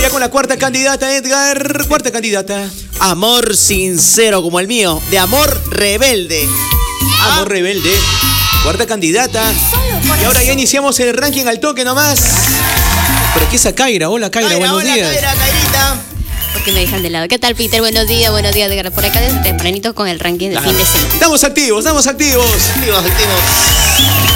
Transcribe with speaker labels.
Speaker 1: ya con la cuarta candidata, Edgar. Cuarta candidata.
Speaker 2: Amor sincero como el mío, de amor rebelde.
Speaker 1: Amor rebelde. Cuarta candidata. Y ahora ya iniciamos el ranking al toque nomás. Pero aquí está Kaira. Hola Kaira, buenos días.
Speaker 3: Kaira, Kairita.
Speaker 4: Porque me dejan de lado. ¿Qué tal, Peter? Buenos días, Edgar. Por acá desde tempranito con el ranking de fin de semana.
Speaker 1: Estamos activos, estamos activos.
Speaker 3: Activos.